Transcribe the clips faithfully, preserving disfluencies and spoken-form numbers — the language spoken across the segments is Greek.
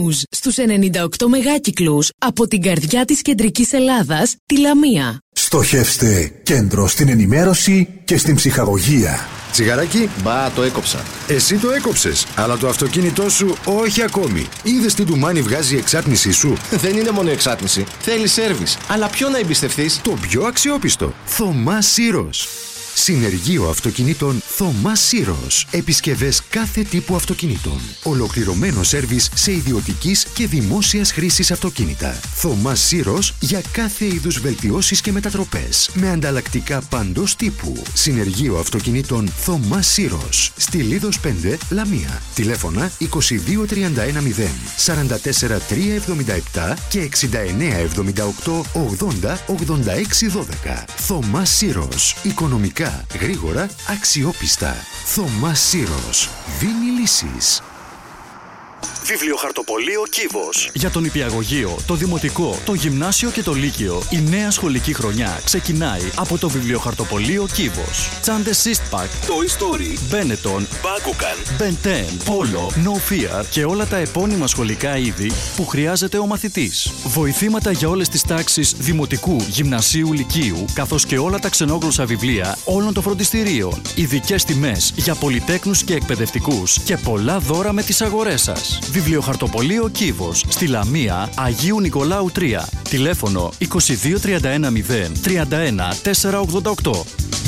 News στους ενενήντα οκτώ μεγάκυκλους από την καρδιά της κεντρικής Ελλάδας, τη Λαμία. Στοχεύστε κέντρο στην ενημέρωση και στην ψυχαγωγία. Τσιγαράκι, μπα, το έκοψα. Εσύ το έκοψες, αλλά το αυτοκίνητό σου όχι ακόμη. Είδες τι ντουμάνι βγάζει η εξάτμισή σου? Δεν είναι μόνο εξάτμιση. Θέλει σέρβις. Αλλά ποιο να εμπιστευτείς? Το πιο αξιόπιστο. Θωμάς Σύρος. Συνεργείο αυτοκινήτων Θωμάς Σύρος. Επισκευές κάθε τύπου αυτοκινήτων. Ολοκληρωμένο σέρβις σε ιδιωτικής και δημόσιας χρήσης αυτοκίνητα. Θωμάς Σύρος για κάθε είδους βελτιώσεις και μετατροπές. Με ανταλλακτικά παντός τύπου. Συνεργείο αυτοκινήτων Θωμάς Σύρος. Στη Λίδος πέντε, Λαμία. Τηλέφωνα είκοσι δύο τριάντα ένα μηδέν, σαράντα τέσσερα τριακόσια εβδομήντα επτά και εξήντα εννέα εβδομήντα οκτώ ογδόντα ογδόντα έξι δώδεκα. Θωμάς Σύρος. Οικονομικά, γρήγορα, αξιόπιστα. Θωμάς Σύρος. Δίνει λύσεις. Βιβλιοχαρτοπωλείο Κύβος. Για τον νηπιαγωγείο, το δημοτικό, το γυμνάσιο και το λύκειο, η νέα σχολική χρονιά ξεκινάει από το Βιβλιοχαρτοπωλείο Κύβος. Τσάντες Eastpak, Toy Story, Benetton, Bakugan, Ben ten, Polo, No Fear και όλα τα επώνυμα σχολικά είδη που χρειάζεται ο μαθητής. Βοηθήματα για όλες τις τάξεις δημοτικού, γυμνασίου, λυκείου, καθώς και όλα τα ξενόγλωσσα βιβλία όλων των φροντιστηρίων. Ειδικές τιμές για πολυτέκνους και εκπαιδευτικούς και πολλά δώρα με τις αγορές σας. Βιβλιοχαρτοπωλείο Κύβος, στη Λαμία, Αγίου Νικολάου τρία. Τηλέφωνο είκοσι δύο τριάντα ένα μηδέν, τριάντα ένα τετρακόσια ογδόντα οκτώ.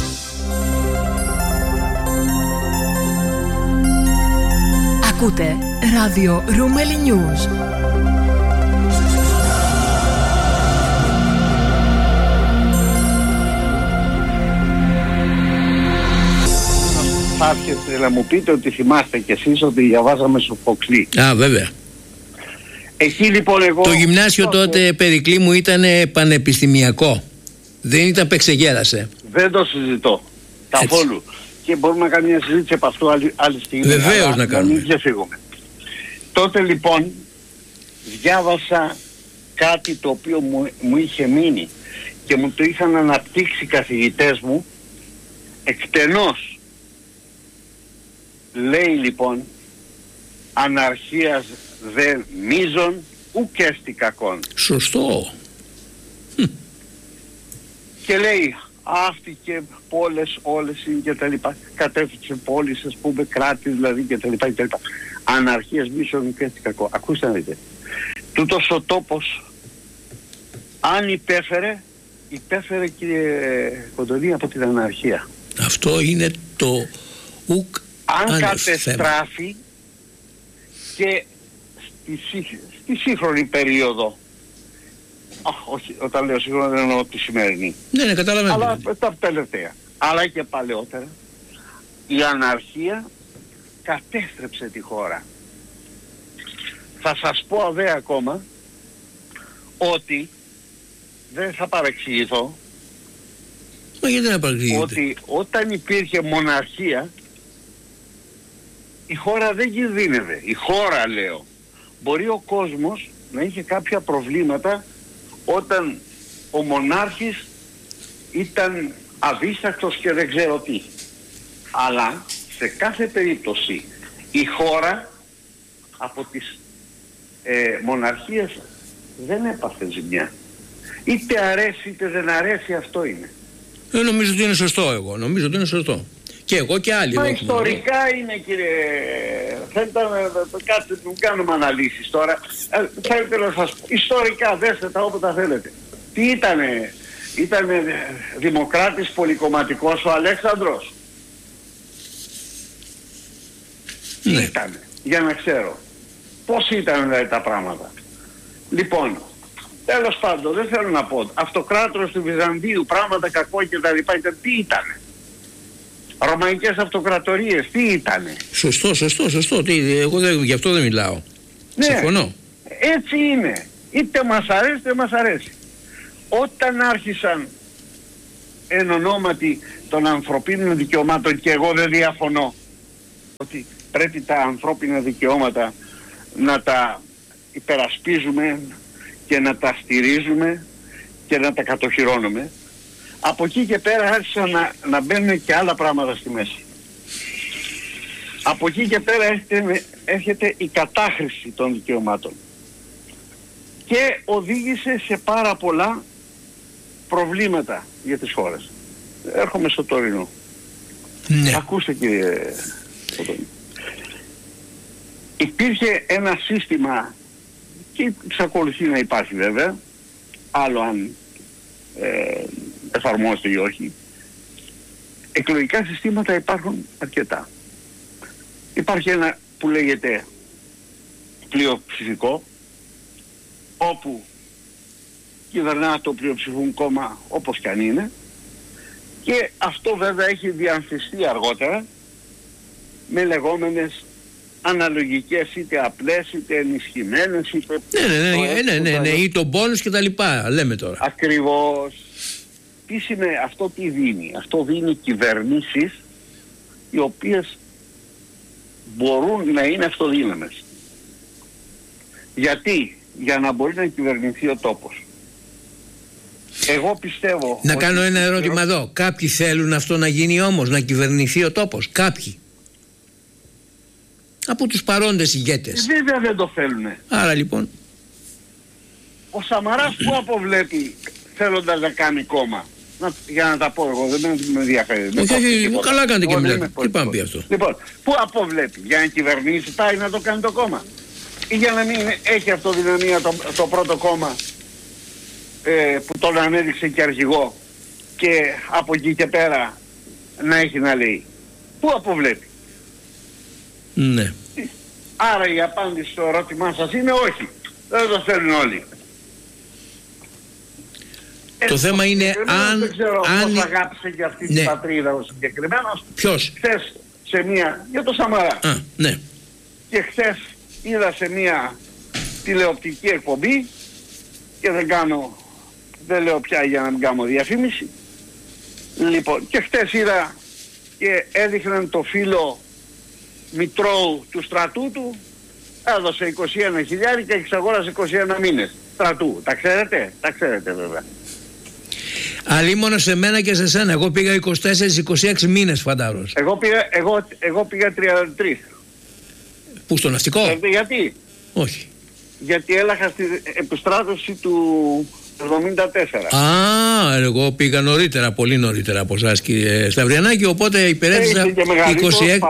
Ακούτε ράδιο Ρούμελι News. Θα έρχεστε να μου πείτε ότι θυμάστε κι εσείς ότι διαβάζαμε Σοφοκλή. Α, βέβαια. Εκεί λοιπόν εγώ... Το γυμνάσιο τότε, τότε Περικλή μου ήταν πανεπιστημιακό. Δεν ήταν πεξεγέρασε. Δεν το συζητώ καθόλου. Και μπορούμε να κάνουμε μια συζήτηση από αυτό άλλη, άλλη στιγμή. Βεβαίως να κάνουμε. Να μην ξεφύγουμε. Τότε λοιπόν διάβασα κάτι το οποίο μου, μου είχε μείνει και μου το είχαν αναπτύξει οι καθηγητές μου εκτενώς. Λέει λοιπόν, αναρχίας δε μίζων ουκ έστι κακόν. Σωστό. Και λέει, αυτή και πόλες όλες είναι και τα λοιπά. Κατέφυξε πόλεις, ας πούμε, κράτη δηλαδή και τα λοιπά και τα λοιπά. Αναρχίας μίζων ουκ έστι κακόν. Ακούστε να δείτε. Τούτος ο τόπος, αν υπέφερε, υπέφερε, κύριε Κοντονή, από την αναρχία. Αυτό είναι το ουκ. Αν κατεστράφει και στη, στη σύγχρονη περίοδο, α, όχι, όταν λέω σύγχρονη δεν εννοώ τη σημερινή, ναι, ναι, καταλαβαίνω, αλλά τα τελευταία, αλλά και παλαιότερα, η αναρχία κατέστρεψε τη χώρα. Θα σας πω δε ακόμα ότι δεν θα παρεξηγηθώ, μα γιατί να παρεξηγηθείτε? ότι όταν υπήρχε μοναρχία η χώρα δεν κινδύνευε. Η χώρα, λέω. Μπορεί ο κόσμος να είχε κάποια προβλήματα όταν ο μονάρχης ήταν αδίστακτος και δεν ξέρω τι. Αλλά σε κάθε περίπτωση η χώρα από τις ε, μοναρχίες δεν έπαθε ζημιά. Είτε αρέσει είτε δεν αρέσει, αυτό είναι. Ε, νομίζω ότι είναι σωστό εγώ. Νομίζω ότι είναι σωστό. Και εγώ και άλλοι. Μα ιστορικά είναι, κύριε. Θέλετε να κάτσετε που κάνουμε αναλύσεις τώρα. Ε, θέλετε να σας πω. Ιστορικά, δέστε τα όποτε θέλετε. Τι ήτανε? Ήτανε δημοκράτης πολυκομματικός ο Αλέξανδρος? Ναι. Τι ήτανε? Για να ξέρω. Πώς ήταν δηλαδή τα πράγματα? Λοιπόν, τέλος πάντων, δεν θέλω να πω. Αυτοκράτορας του Βυζαντίου, πράγματα κακό και τα λοιπά. Τι ήτανε? Ρωμαϊκές αυτοκρατορίες, τι ήτανε? Σωστό, σωστό, σωστό. Τι, εγώ δεν, γι' αυτό δεν μιλάω. Ναι, συμφωνώ. Έτσι είναι. Είτε μας αρέσει είτε μας αρέσει. Όταν άρχισαν εν ονόματι των ανθρωπίνων δικαιωμάτων, και εγώ δεν διαφωνώ ότι πρέπει τα ανθρώπινα δικαιώματα να τα υπερασπίζουμε και να τα στηρίζουμε και να τα κατοχυρώνουμε, από εκεί και πέρα άρχισαν να, να μπαίνουν και άλλα πράγματα στη μέση. Από εκεί και πέρα έρχεται, έρχεται η κατάχρηση των δικαιωμάτων. και οδήγησε σε πάρα πολλά προβλήματα για τις χώρες. Έρχομαι στο τωρινό. Ναι. Ακούστε κύριε. Υπήρχε ένα σύστημα και εξακολουθεί να υπάρχει βέβαια, άλλο αν ε, εφαρμόζεται ή όχι. Εκλογικά συστήματα υπάρχουν αρκετά. Υπάρχει ένα που λέγεται πλειοψηφικό, όπου κυβερνά το πλειοψηφούν κόμμα όπως κι αν είναι, και αυτό βέβαια έχει διαμφιστεί αργότερα με λεγόμενες αναλογικές, είτε απλές είτε ενισχυμένες, είτε... Ναι, ναι, ναι, ναι, ναι, ναι, ναι, ή το μπόνους και τα λοιπά, λέμε τώρα. Ακριβώς. Τι σημαίνει αυτό, τι δίνει? Αυτό δίνει κυβερνήσεις οι οποίες μπορούν να είναι αυτοδύναμες. Γιατί? Για να μπορεί να κυβερνηθεί ο τόπος. Εγώ πιστεύω... Να ότι... κάνω ένα ερώτημα εδώ. Κάποιοι θέλουν αυτό να γίνει όμως, να κυβερνηθεί ο τόπος? Κάποιοι. Από τους παρόντες ηγέτες. Βέβαια δεν το θέλουνε. Άρα λοιπόν... Ο Σαμαράς που αποβλέπει θέλοντας να κάνει κόμμα? Να, για να τα πω εγώ, δεν με ενδιαφέρει. Όχι, όχι, καλά κάνετε και μιλάτε. Τι πάμε πει αυτό? Λοιπόν, πού αποβλέπει? Για να κυβερνήσει πάει να το κάνει το κόμμα? Ή για να μην έχει αυτοδυναμία το, το πρώτο κόμμα ε, που τον ανέδειξε και αρχηγό, και από εκεί και πέρα να έχει να λέει? Πού αποβλέπει? Ναι. Άρα η απάντηση στο ερώτημά σας είναι όχι. Δεν το θέλουν όλοι. Το ε, θέμα είναι αν... Δεν ξέρω αν... πώς αγάπησε και αυτή ναι. την πατρίδα ο συγκεκριμένος. Ποιος? Χθες σε μία... για το Σαμαρά. Α, ναι. Και χθες είδα σε μία τηλεοπτική εκπομπή, και δεν κάνω... δεν λέω πια για να μην κάνω διαφήμιση. Λοιπόν, και χθες είδα και έδειχναν το φίλο Μητρώου του στρατού του, έδωσε είκοσι ένα χιλιάδες και εξαγόρασε είκοσι ένα μήνες στρατού. Τα ξέρετε? Τα ξέρετε βέβαια. Αλλήμωνο σε μένα και σε σένα. Εγώ πήγα είκοσι τέσσερα είκοσι έξι μήνες φαντάρος. Εγώ πήγα, εγώ, εγώ πήγα τριάντα τρία. Πού, στο ναυτικό? Ε, γιατί? Όχι. Γιατί έλαχα στην επιστράτευση του εβδομήντα τέσσερα. Α, εγώ πήγα νωρίτερα, πολύ νωρίτερα από εσάς κύριε Σταυριανάκη, οπότε υπηρέτησα είκοσι έξι...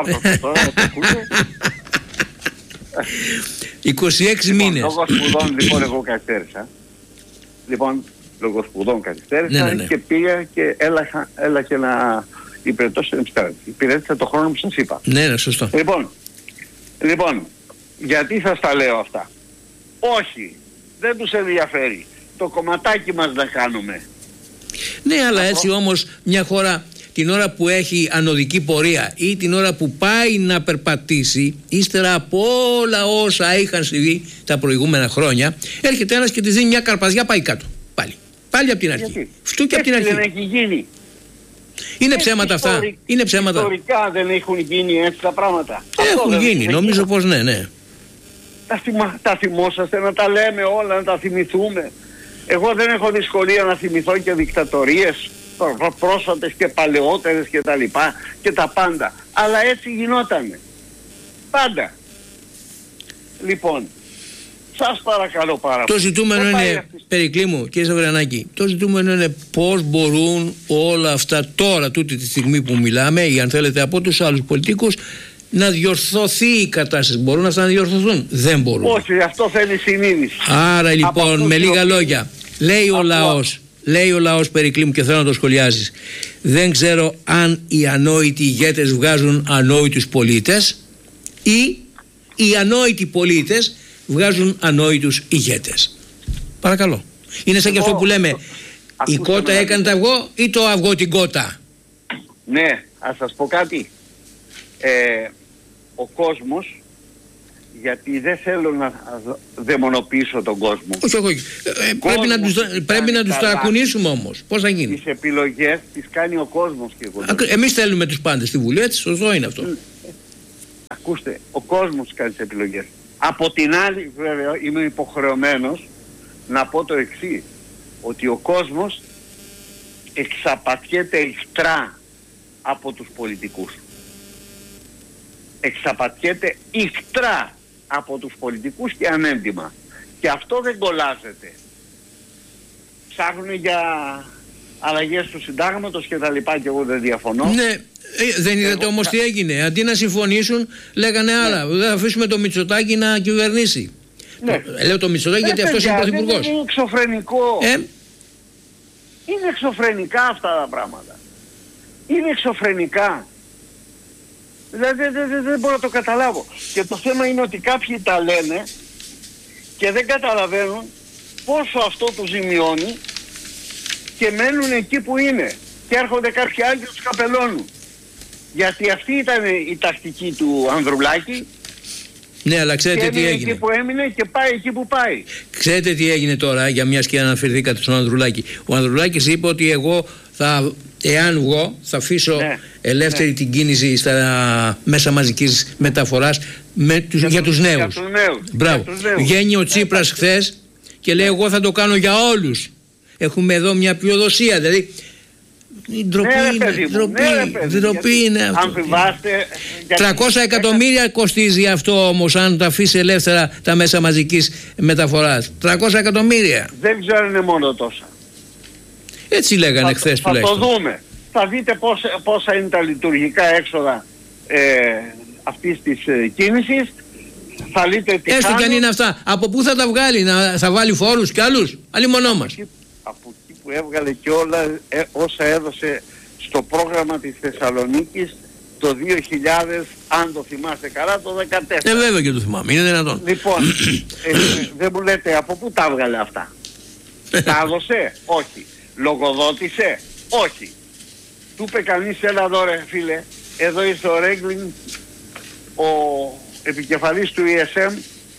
είκοσι έξι μήνες. Λόγω σπουδών λοιπόν εγώ καθυστέρησα. Λοιπόν, λόγω σπουδών καθυστέρησα, ναι, ναι, ναι. Και πήγα και έλαχα, έλαχε να υπηρετώ στην επιστράτευση. Υπηρέτησα το χρόνο που σας είπα. Ναι, ναι, σωστό. Λοιπόν, λοιπόν, γιατί σας τα λέω αυτά? Όχι, δεν τους ενδιαφέρει το κομματάκι μας να κάνουμε. Ναι, αλλά έτσι όμως μια χώρα την ώρα που έχει ανωδική πορεία ή την ώρα που πάει να περπατήσει, ύστερα από όλα όσα είχαν συμβεί τα προηγούμενα χρόνια, έρχεται ένας και της δίνει μια καρπαζιά, πάει κάτω. Πάλι. Πάλι από την αρχή. Γιατί? Φτού και από την αρχή. Δεν έχει γίνει. Είναι ψέματα αυτά. Ιστορι... Είναι ψέματα. Ιστορικά δεν έχουν γίνει έτσι τα πράγματα. Έχουν Αυτό γίνει. Νομίζω πως ναι, ναι. Τα, θυμα... τα θυμόσαστε να τα λέμε όλα, να τα θυμηθούμε. Εγώ δεν έχω δυσκολία να θυμηθώ και δικτατορίες πρόσφατες και παλαιότερες και τα λοιπά και τα πάντα. Αλλά έτσι γινότανε. Πάντα. Λοιπόν, σας παρακαλώ πάρα πολύ. Το ζητούμενο είναι, Περικλή μου, κύριε Σταυριανάκη, το ζητούμενο είναι πώς μπορούν όλα αυτά τώρα, τούτη τη στιγμή που μιλάμε, ή αν θέλετε από τους άλλους πολιτικούς, να διορθωθεί η κατάσταση. Μπορούν αυτά να διορθωθούν? Δεν μπορούν. Όχι, αυτό θέλει συνείδηση. Άρα λοιπόν, με λίγα λόγια, λέει ο λαός, λέει ο λαός, Περικλή μου, και θέλω να το σχολιάζεις, δεν ξέρω αν οι ανόητοι ηγέτες βγάζουν ανόητους πολίτες ή οι ανόητοι πολίτες βγάζουν ανόητους ηγέτες. Παρακαλώ. Είναι σαν και αυτό που λέμε, η κότα έκανε το αυγό ή το αυγό την κότα? Ναι, ας σας πω κάτι. Ε, ο κόσμος, γιατί δεν θέλω να δαιμονοποιήσω τον κόσμο. Όχι, όχι. Ε, πρέπει να τους, πρέπει να τους ταρακουνήσουμε όμως. Πώς θα γίνει? Τις επιλογές τις κάνει ο κόσμος και εγώ. Εμείς θέλουμε τους πάντες στη Βουλή, έτσι, σωστό είναι αυτό. Ακούστε, ο κόσμος κάνει τις επιλογές. Από την άλλη βέβαια είμαι υποχρεωμένος να πω το εξής, ότι ο κόσμος εξαπατιέται ηχτρά από τους πολιτικούς. Εξαπατιέται ηχτρά από τους πολιτικούς και ανέντιμα. Και αυτό δεν κολλάζεται. Ψάχνουν για αλλαγές του συντάγματος και τα λοιπά, και εγώ δεν διαφωνώ. Ναι, ε, δεν είδατε όμως τι έγινε? Αντί να συμφωνήσουν, λέγανε άλλα. Ναι. Δεν θα αφήσουμε το Μητσοτάκη να κυβερνήσει. Ναι. Το, λέω το Μητσοτάκη ε, γιατί αυτός είναι πρωθυπουργός. Είναι εξωφρενικό. Ε? Είναι εξωφρενικά αυτά τα πράγματα. Είναι εξωφρενικά. Δηλαδή δεν, δεν, δεν, δεν μπορώ να το καταλάβω. Και το θέμα είναι ότι κάποιοι τα λένε και δεν καταλαβαίνουν πόσο αυτό του ζημιώνει και μένουν εκεί που είναι. Και έρχονται κάποιοι άλλοι και τους καπελώνουν. Γιατί αυτή ήταν η τακτική του Ανδρουλάκη. Ναι, αλλά ξέρετε και τι έγινε. Εκεί που έμεινε και πάει εκεί που πάει. Ξέρετε τι έγινε τώρα, για μιας και αναφερθήκατε στον Ανδρουλάκη? Ο Ανδρουλάκης είπε ότι εγώ θα, εάν βγω, θα αφήσω ναι, ελεύθερη ναι. την κίνηση στα μέσα μαζικής μεταφοράς με τους, για, για τους νέους. Για τους νέους. Μπράβο. Για τους νέους. Βγαίνει ο Τσίπρας χθες και λέει εγώ θα το κάνω για όλους. Έχουμε εδώ μια πλειοδοσία, δηλαδή η ντροπή ναι, είναι, παιδί, ντροπή, ναι, ντροπή είναι αυτό. Αν θυμάστε, τριακόσια εκατομμύρια κοστίζει αυτό όμως αν τα αφήσει ελεύθερα τα μέσα μαζικής μεταφοράς. τριακόσια εκατομμύρια. Δεν ξέρω αν είναι μόνο τόσα. Έτσι λέγανε χθες τουλάχιστον. Θα το δούμε. Θα δείτε πόσα, πόσα είναι τα λειτουργικά έξοδα ε, αυτής της ε, κίνησης. Θα δείτε τι έστω κάνουν. κι αν είναι αυτά. Από πού θα τα βγάλει? Να, θα βάλει φόρους κι άλλους? Αλλήμονό μας. Από εκεί που έβγαλε και όλα ε, όσα έδωσε στο πρόγραμμα της Θεσσαλονίκης το δύο χιλιάδες, αν το θυμάστε καλά, το δεκατέσσερα. Ε, βέβαια και το θυμάμαι. Είναι δυνατόν. Λοιπόν, ε, δεν μου λέτε από πού τα έβγαλε αυτά? Τα έδωσε? Όχι. Λογοδότησε? Όχι. Του είπε κανείς έλα εδώ ρε φίλε, εδώ ήρθε ο Ρέγκλινγκ, ο επικεφαλής του ι ες εμ,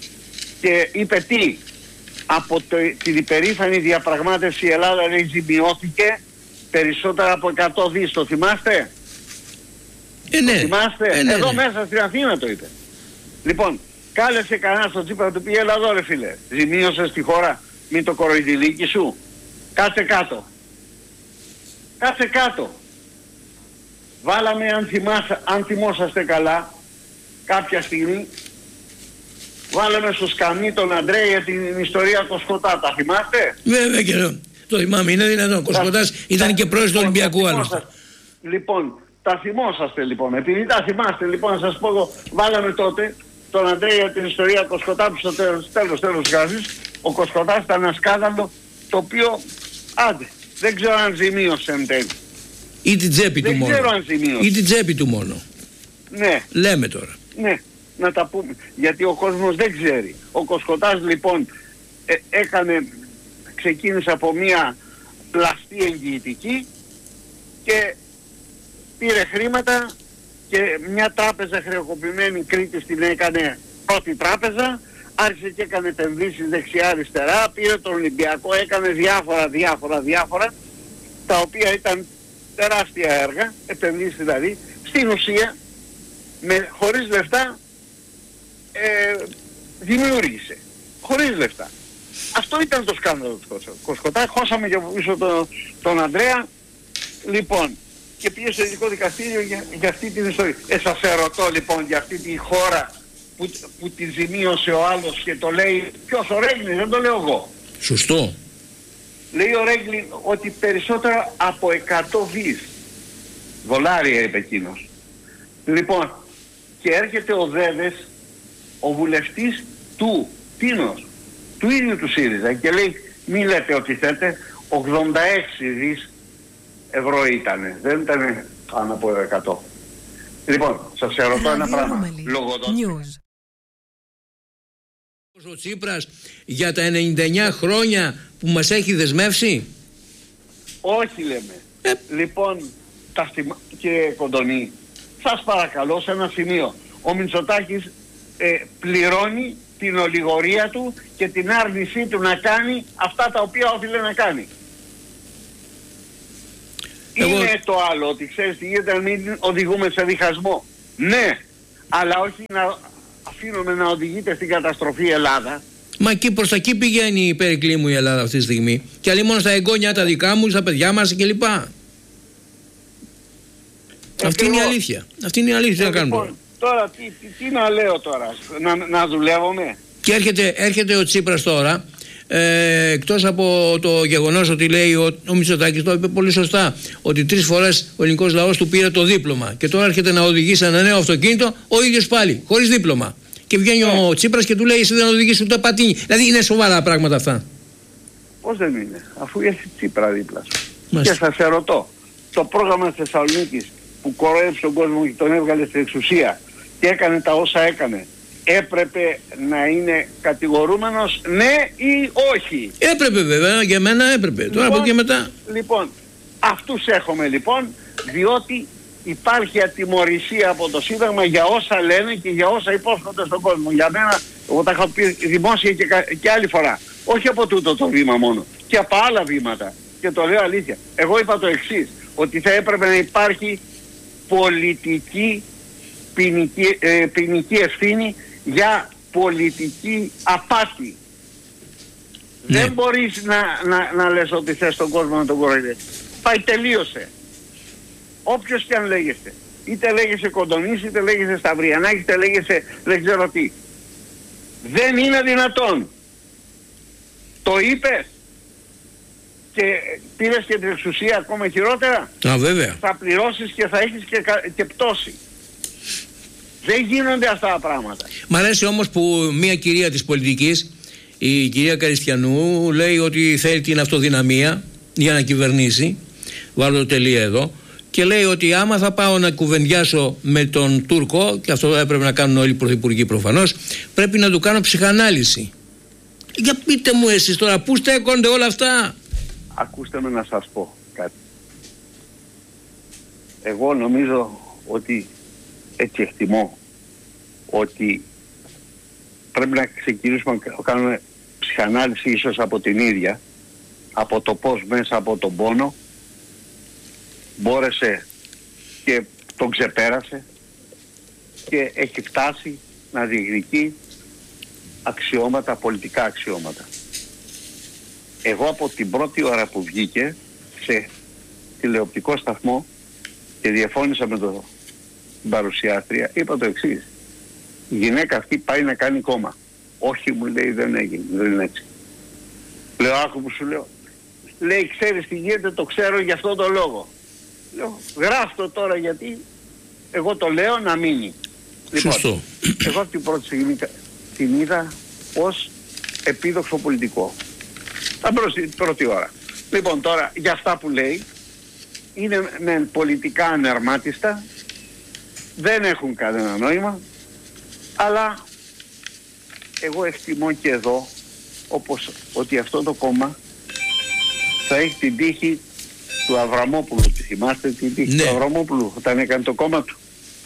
και είπε τι? Από το, την υπερήφανη διαπραγμάτευση η Ελλάδα λέει ζημιώθηκε περισσότερα από εκατό δις. Το θυμάστε? Ε, ναι. Το θυμάστε? Ε, ναι, εδώ ναι. μέσα στην Αθήνα το είπε. Λοιπόν, κάλεσε κανένα στον Τσίπρα να του πει έλα εδώ ρε φίλε, ζημίωσες τη χώρα, μην το κοροϊδηλίκι σου. Κάτσε κάτω. Κάτσε κάτω. Βάλαμε, αν, θυμάσα, αν θυμόσαστε καλά, κάποια στιγμή, βάλαμε στο σκαμί τον Αντρέα για την ιστορία Κοσκοτά. Τα θυμάστε? Βέβαια και εδώ. Το θυμάμαι, είναι δυνατόν. Ο Κοσκοτάς ήταν και πρόεδρος του Ολυμπιακού άλλωστε. Λοιπόν, τα θυμόσαστε λοιπόν. Επειδή τα θυμάστε λοιπόν, να σας πω εγώ, βάλαμε τότε τον Αντρέα για την ιστορία Κοσκοτά, που στο τέλος τέλος, τέλος γράφεις, ο Κοσκοτάς ήταν ένα σκάνδαλο το οποίο, άντε, δεν ξέρω αν ζημίωσε εν τέλει. Ή την τσέπη δεν του μόνο. Δεν ξέρω αν ζημίωσε. Ή την τσέπη του μόνο. Ναι. Λέμε τώρα. Ναι, να τα πούμε. Γιατί ο κόσμος δεν ξέρει. Ο Κοσκοτάς λοιπόν ε, έκανε, ξεκίνησε από μια πλαστή εγγυητική και πήρε χρήματα και μια τράπεζα χρεοκοπημένη Κρήτης την έκανε πρώτη τράπεζα, άρχισε και έκανε επενδύσεις δεξιά-αριστερά, πήρε τον Ολυμπιακό, έκανε διάφορα διάφορα διάφορα, τα οποία ήταν τεράστια έργα, επενδύσεις δηλαδή, στην ουσία με, χωρίς λεφτά ε, δημιούργησε. Χωρίς λεφτά. Αυτό ήταν το σκάνδαλο του Κοσκοτά. Χώσαμε και από πίσω τον, τον Ανδρέα. Λοιπόν, και πήγε στο ειδικό δικαστήριο για, για αυτή την ιστορία. Ε, σας ερωτώ λοιπόν για αυτή τη χώρα που, που τη ζημίωσε ο άλλος και το λέει ποιος? Ο Ρέγκλινγκ, δεν το λέω εγώ. Σωστό. Λέει ο Ρέγκλινγκ ότι περισσότερα από εκατό δις δολάρια είπε εκείνος. Λοιπόν, και έρχεται ο Δέδες, ο βουλευτής του Τίνος, του ίδιου του ΣΥΡΙΖΑ, και λέει μη λέτε ότι θέτε, ογδόντα έξι δις ευρώ ήτανε, δεν ήτανε πάνω από εκατό. Λοιπόν, σας ερωτώ ένα πράγμα. Λογοδότηση. Ο Τσίπρας για τα ενενήντα εννιά χρόνια που μας έχει δεσμεύσει. Όχι λέμε. Ε. Λοιπόν, τα στιμα... κύριε Κοντονή, σας παρακαλώ σε ένα σημείο. Ο Μητσοτάκης ε, πληρώνει την ολιγορία του και την άρνησή του να κάνει αυτά τα οποία όφιλε να κάνει. Εγώ... Είναι το άλλο, ότι ξέρεις τι γίνεται, να μην οδηγούμε σε διχασμό. Ναι, αλλά όχι να αφήνουμε να οδηγείται στην καταστροφή η Ελλάδα. Μα εκεί προς τα εκεί πηγαίνει η Περικλή μου η Ελλάδα αυτή τη στιγμή. Και αλλή μόνο στα εγγόνια τα δικά μου, στα παιδιά μας κλπ. Αυτή είναι η αλήθεια. Αυτή είναι η αλήθεια. Τι να κάνουμε τώρα. Τώρα τι, τι, τι να λέω τώρα, να, να δουλεύουμε. Και Και έρχεται, έρχεται ο Τσίπρας τώρα, ε, εκτός από το γεγονός ότι λέει ο, ο Μητσοτάκης, το είπε πολύ σωστά, ότι τρεις φορές ο ελληνικός λαός του πήρε το δίπλωμα και τώρα έρχεται να οδηγήσει ένα νέο αυτοκίνητο ο ίδιος πάλι, χωρίς δίπλωμα. Και βγαίνει yeah. ο Τσίπρας και του λέει εσύ δεν οδηγείς ούτε πατίνι. Δηλαδή είναι σοβαρά πράγματα αυτά. Πώς δεν είναι, αφού έχει Τσίπρα δίπλα σου. Και θα σε ρωτώ, το πρόγραμμα της Θεσσαλονίκης που κοροϊδεύει τον κόσμο και τον έβγαλε στην εξουσία και έκανε τα όσα έκανε, έπρεπε να είναι κατηγορούμενος ναι ή όχι? Έπρεπε βέβαια, για μένα έπρεπε. Λοιπόν, τώρα από εκεί μετά. Λοιπόν, αυτούς έχουμε λοιπόν, διότι υπάρχει ατιμωρησία από το Σύνταγμα για όσα λένε και για όσα υπόσχονται στον κόσμο. Για μένα, εγώ τα έχω πει δημόσια και, και άλλη φορά. Όχι από τούτο το βήμα μόνο, και από άλλα βήματα. Και το λέω αλήθεια. Εγώ είπα το εξής, ότι θα έπρεπε να υπάρχει πολιτική ποινική, ε, ποινική ευθύνη για πολιτική απάτη. Ναι. Δεν μπορείς να, να, να λες ότι θες τον κόσμο να τον κοροϊδεύεις. Πάει, τελείωσε. Όποιος και αν λέγεσαι. Είτε λέγεσαι Κοντονής, είτε λέγεσαι Σταυριανάκη, είτε λέγεσαι δεν ξέρω τι. Δεν είναι δυνατόν. Το είπες και πήρες και την εξουσία ακόμα χειρότερα. Α, βέβαια. Θα πληρώσεις και θα έχεις και, και πτώση. Δεν γίνονται αυτά τα πράγματα. Μ' αρέσει όμως που μια κυρία της πολιτικής, η κυρία Καριστιανού, λέει ότι θέλει την αυτοδυναμία για να κυβερνήσει. Βάλω το τελεία εδώ. Και λέει ότι άμα θα πάω να κουβεντιάσω με τον Τούρκο, και αυτό έπρεπε να κάνουν όλοι οι πρωθυπουργοί προφανώς, πρέπει να του κάνω ψυχανάλυση. Για πείτε μου εσείς τώρα, πού στέκονται όλα αυτά? Ακούστε με να σας πω κάτι. Εγώ νομίζω ότι έτσι εκτιμώ ότι πρέπει να ξεκινήσουμε να κάνουμε ψυχανάλυση ίσως από την ίδια, από το πώς μέσα από τον πόνο μπόρεσε και τον ξεπέρασε και έχει φτάσει να διεκδικεί αξιώματα, πολιτικά αξιώματα. Εγώ από την πρώτη ώρα που βγήκε σε τηλεοπτικό σταθμό και διαφώνησα με το, την παρουσιάστρια, είπα το εξής: η γυναίκα αυτή πάει να κάνει κόμμα. Όχι, μου λέει, δεν έγινε, δεν είναι έτσι. Λέω, άκου που σου λέω. Λέει, ξέρεις τι γίνεται, το ξέρω για αυτόν τον λόγο. Λέω, γράφτο τώρα γιατί εγώ το λέω να μείνει. Σωστό. Λοιπόν, εγώ την πρώτη στιγμή την είδα ως επίδοξο πολιτικό. Τα πρώτη, πρώτη ώρα. Λοιπόν, τώρα για αυτά που λέει είναι με πολιτικά ανερμάτιστα, δεν έχουν κανένα νόημα, αλλά εγώ εκτιμώ και εδώ όπως ότι αυτό το κόμμα θα έχει την τύχη του Αβραμόπουλου. Τη θυμάστε την τύχη ναι. του Αβραμόπουλου όταν έκανε το κόμμα του?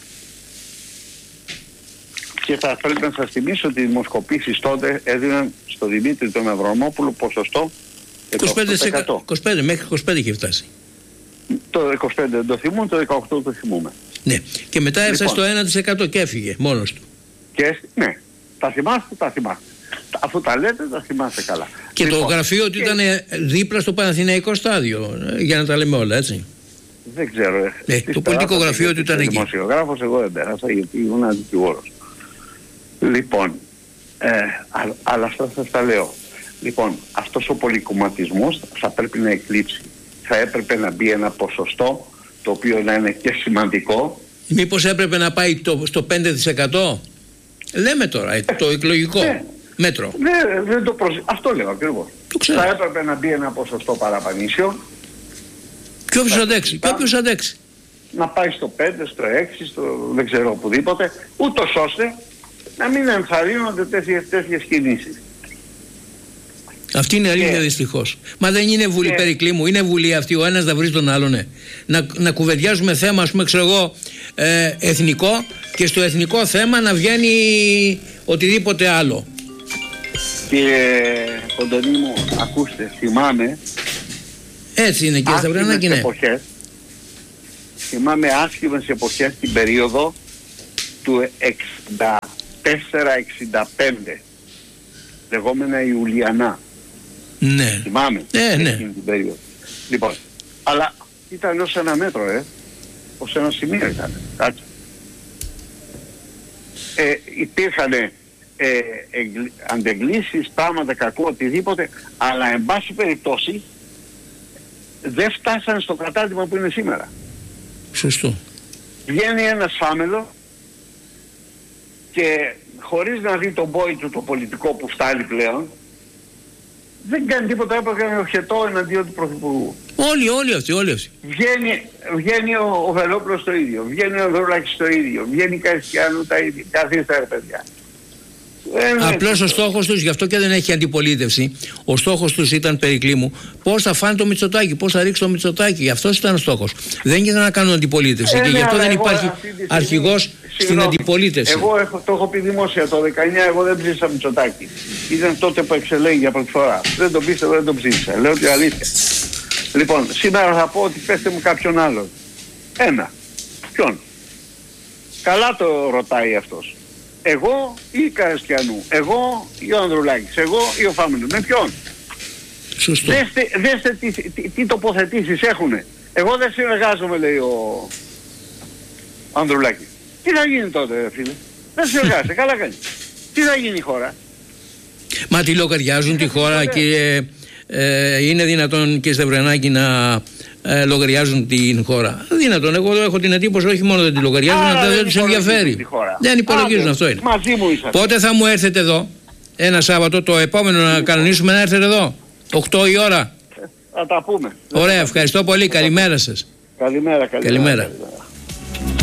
Και θα πρέπει να σας θυμίσω ότι οι δημοσκοπήσεις τότε έδιναν στο Δημήτρη τον Αβραμόπουλο ποσοστό είκοσι πέντε τοις εκατό. είκοσι πέντε, μέχρι είκοσι πέντε είχε φτάσει. Το είκοσι πέντε δεν το θυμούμαι, το δεκαοκτώ το θυμούμαι. Ναι, και μετά έφτασε λοιπόν, στο ένα τοις εκατό και έφυγε μόνος του. Και, ναι, τα θυμάστε, τα θυμάστε. Αφού τα λέτε, τα θυμάστε καλά. Και λοιπόν, το γραφείο του και... ήταν δίπλα στο Παναθηναϊκό στάδιο, για να τα λέμε όλα, έτσι. Δεν ξέρω. Ναι, το πολιτικό γραφείο του ήταν εκεί. Δημοσιογράφος, εγώ δεν πέρασα γιατί ήμουν δικηγόρος. Λοιπόν, ε, α, αλλά αυτά σας τα λέω. Λοιπόν, αυτός ο πολυκομματισμός θα πρέπει να εκλείψει. Θα έπρεπε να μπει ένα ποσοστό το οποίο να είναι και σημαντικό. Μήπως έπρεπε να πάει το, στο πέντε τοις εκατό? Λέμε τώρα, ε, το εκλογικό ναι, μέτρο. Ναι, δεν το προσ... Αυτό λέω ακριβώς. Θα έπρεπε να μπει ένα ποσοστό παραπανήσιο. Και όποιος αντέξει, και όποιος αντέξει. Να πάει στο πέντε, στο έξι, στο δεν ξέρω οπουδήποτε, ούτως ώστε να μην ενθαρρύνονται τέτοιες, τέτοιες κινήσεις. Αυτή είναι αλήθεια, δυστυχώς. Μα δεν είναι βουλή, και... Περικλή μου, είναι βουλή αυτή ο ένας να βρει τον άλλον. Ναι. Να, να κουβεντιάζουμε θέμα, ας πούμε, ξέρω εγώ, ε, εθνικό, και στο εθνικό θέμα να βγαίνει οτιδήποτε άλλο. Κύριε Κοντονή μου, ακούστε, θυμάμαι. Έτσι είναι, κύριε Σταυρανάκη, ναι. Εποχές, θυμάμαι άσχημες εποχές την περίοδο του εξήντα τέσσερα εξήντα πέντε, λεγόμενα Ιουλιανά. Ναι. Θυμάμαι. Ναι, ναι. Την περίοδο. Λοιπόν, αλλά ήταν ως ένα μέτρο, ε. Ως ένα σημείο ήταν. Κάτσε. Ε, υπήρχαν ε, ε, αντεγκλήσεις, πράγματα κακό, οτιδήποτε, αλλά εν πάση περιπτώσει δεν φτάσαν στο κατάτημα που είναι σήμερα. Σωστό. Βγαίνει ένας φάμελο και χωρίς να δει τον πόη του το πολιτικό που φτάνει πλέον, δεν κάνει τίποτα, έπρεπε ο χετό εναντίον του Πρωθυπουργού. Όλοι, όλοι αυτοί, όλοι αυτοί. Βγαίνει, βγαίνει ο, ο Βελόπουλος το ίδιο, βγαίνει ο Ανδρουλάκης το ίδιο, βγαίνει η Καριστιανού τα ίδια, καθίστε ρε παιδιά. Απλώς ο στόχος τους, γι' αυτό και δεν έχει αντιπολίτευση, ο στόχος τους ήταν, Περικλή μου, πώς θα φάνε το Μητσοτάκη, πώς θα ρίξει το Μητσοτάκη. Αυτός ήταν ο στόχος. Δεν ήταν να κάνουν αντιπολίτευση. Ε, και ναι, γι' αυτό δεν υπάρχει αρχηγός στην αντιπολίτευση. Εγώ έχω, το έχω πει δημόσια το δεκαεννιά, εγώ δεν ψήφισα Μητσοτάκη. Ήταν τότε που εξελέγει για πρώτη φορά. Δεν τον πίστευα, δεν τον ψήφισα. Λέω την αλήθεια. Λοιπόν, σήμερα θα πω ότι πέστε μου κάποιον άλλον. Ένα. Ποιον? Καλά το ρωτάει αυτός. Εγώ ή η Καριστιανού, εγώ ή ο Ανδρουλάκης, εγώ ή ο Φάμελος. Με ποιον? Σωστό. Δέστε, δέστε τι, τι, τι τοποθετήσεις έχουνε. Εγώ δεν συνεργάζομαι, λέει ο Ανδρουλάκης. Τι θα γίνει τότε, φίλε? Δεν συνεργάζεται, καλά κάνει. Τι θα γίνει η χώρα? Μα τη λογαριάζουν τη χώρα, κύριε, ε, είναι δυνατόν και Σταυρανάκη να ε, λογαριάζουν την χώρα? Δυνατόν, εγώ έχω την εντύπωση όχι μόνο δεν τη λογαριάζουν, αλλά δεν τους ενδιαφέρει. Δεν υπολογίζουν, αυτό είναι. Μαζί μου είσαστε. Πότε θα μου έρθετε εδώ, ένα Σάββατο το επόμενο, να κανονίσουμε να έρθετε εδώ, οκτώ η ώρα? Θα τα πούμε. Ωραία, ευχαριστώ πολύ, καλημέρα σας. Καλημέρα, καλημέρα. Καλημέρα.